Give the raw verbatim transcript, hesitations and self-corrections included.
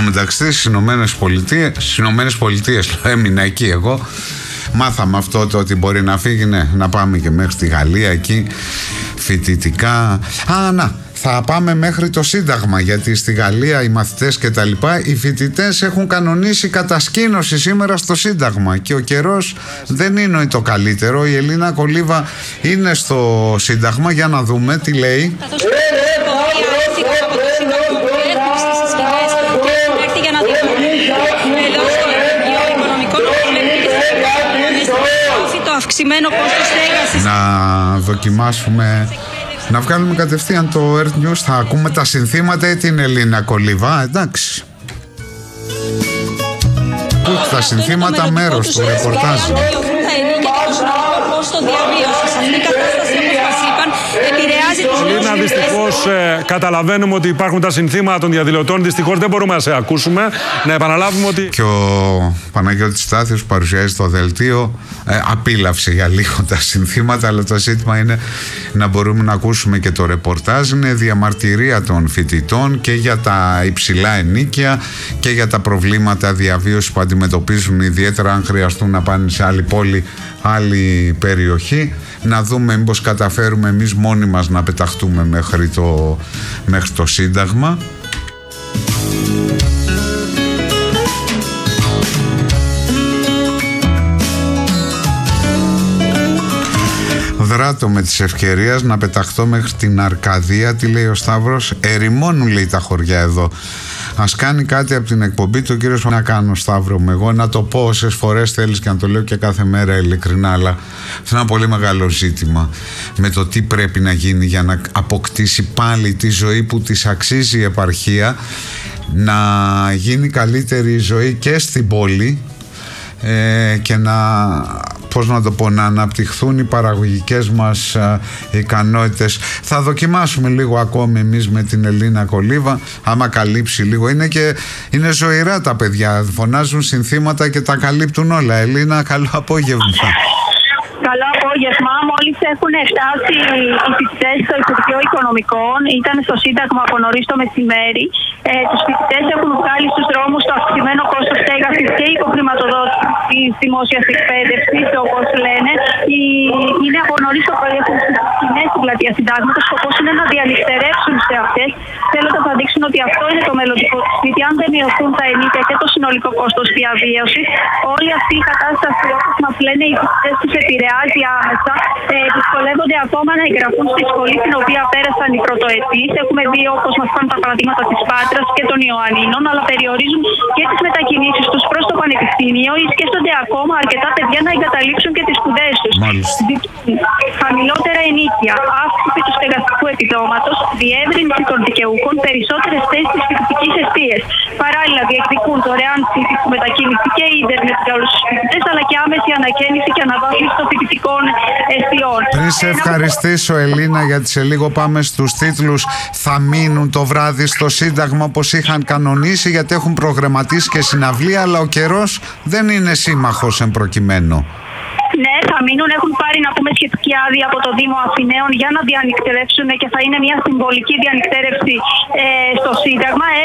μεταξύ στις Ηνωμένες Πολιτείες, στις Ηνωμένες Πολιτείες έμεινα εκεί εγώ. Μάθαμε αυτό το ότι μπορεί να φύγει, ναι, να πάμε και μέχρι τη Γαλλία εκεί, φοιτητικά. Α, να, θα πάμε μέχρι το Σύνταγμα, γιατί στη Γαλλία οι μαθητές και τα λοιπά, οι φοιτητές έχουν κανονίσει κατασκήνωση σήμερα στο Σύνταγμα και ο καιρός δεν είναι το καλύτερο. Η Ελίνα Κολίβα είναι στο Σύνταγμα, για να δούμε τι λέει. Αυξημένο κόστος στέγασης. Να δοκιμάσουμε, να βγάλουμε κατευθείαν το Earth News. Θα ακούμε τα συνθήματα ή την Ελίνα Κολίβα, εντάξει. Που τα συνθήματα μέρος του ρεπορτάζ. Ελίνα, δυστυχώς ε, καταλαβαίνουμε ότι υπάρχουν τα συνθήματα των διαδηλωτών. Δυστυχώς δεν μπορούμε να σε ακούσουμε. Να επαναλάβουμε ότι... Και ο Παναγιώτης Στάθιος παρουσιάζει το δελτίο, ε, απίλαυσε για λίγο τα συνθήματα, αλλά το ζήτημα είναι να μπορούμε να ακούσουμε και το ρεπορτάζ. Είναι διαμαρτυρία των φοιτητών και για τα υψηλά ενοίκια και για τα προβλήματα διαβίωσης που αντιμετωπίζουν, ιδιαίτερα αν χρειαστούν να πάνε σε άλλη πόλη, άλλη περιοχή. Να δούμε μήπως καταφέρουμε εμείς μόνοι μας να πεταχτούμε μέχρι το, μέχρι το Σύνταγμα. Δράτω με τις ευκαιρίες να πεταχτώ μέχρι την Αρκαδία. Τι λέει ο Σταύρος? Ερημώνουν, λέει, τα χωριά εδώ. Ας κάνει κάτι από την εκπομπή του ο κύριος. Να κάνω, Σταύρο μου, εγώ να το πω όσες φορές θέλεις και να το λέω και κάθε μέρα ειλικρινά, αλλά αυτό είναι ένα πολύ μεγάλο ζήτημα με το τι πρέπει να γίνει για να αποκτήσει πάλι τη ζωή που της αξίζει η επαρχία, να γίνει καλύτερη η ζωή και στην πόλη, ε, και να, πώς να το πω, να αναπτυχθούν οι παραγωγικές μας α, ικανότητες. Θα δοκιμάσουμε λίγο ακόμη εμείς με την Ελίνα Κολίβα, άμα καλύψει λίγο. Είναι και είναι ζωηρά τα παιδιά, φωνάζουν συνθήματα και τα καλύπτουν όλα. Ελίνα, καλό απόγευμα. Καλό απόγευμα. Μόλις έχουν φτάσει οι φοιτητές στο Υπουργείο Οικονομικών, ήταν στο Σύνταγμα από νωρίς το μεσημέρι. Ε, τους φοιτητές έχουν βγάλει στους δρόμους το αυξημένο κόστος στέγασης και υποχρηματοδότηση της δημόσιας εκπαίδευσης, όπως λένε. Οι, είναι από νωρίς το πρωί, έχουν σκηνές στην πλατεία Συντάγματος. Σκοπός είναι να διαλυστερεύσουν σε αυτές, θέλοντας να δείξουν ότι αυτό είναι το μελλοντικό του σπίτι. Αν δεν μειωθούν τα ενίκια και το συνολικό κόστος διαβίωσης, όλη αυτή η κατάσταση, όπως μας λένε οι φοιτητές, τους επηρεάζει άμεσα. Ε, δυσκολεύονται ακόμα να εγγραφούν στη σχολή την οποία πέρασαν οι πρωτοετής. Έχουμε δει, όπως μας πάνε τα παραδείγματα της Πάτρας και των Ιωαννίνων, αλλά περιορίζουν και τις μετακινήσεις τους προς το πανεπιστήμιο ή σκέφτονται ακόμα αρκετά παιδιά να εγκαταλείψουν και τις σπουδές τους. Χαμηλότερα ενίκια, αύξηση του στεγαστικού επιδόματος, διεύρυνση των δικαιούχων, περισσότερες θέσεις στις φοιτητικές εστίες. Παράλληλα, διεκδικούν δωρεάν ψήφι που μετακίνηση και ίντερνετ για όλους τους φοιτητές, αλλά και άμεση ανακαίνιση και αναβάθμιση των φοιτητικών εστιών. Πριν σε ευχαριστήσω, Ελίνα, γιατί σε λίγο πάμε στους τίτλους. Θα μείνουν το βράδυ στο Σύνταγμα όπως είχαν κανονίσει, γιατί έχουν προγραμματίσει και συναυλία, αλλά ο καιρός δεν είναι σύμμαχος εν προκειμένου. Ναι, θα μείνουν. Έχουν πάρει, να πούμε, σχετική άδεια από το Δήμο Αθηναίων για να διανυκτερεύσουν και θα είναι μια συμβολική διανυκτέρευση ε, στο Σύνταγμα.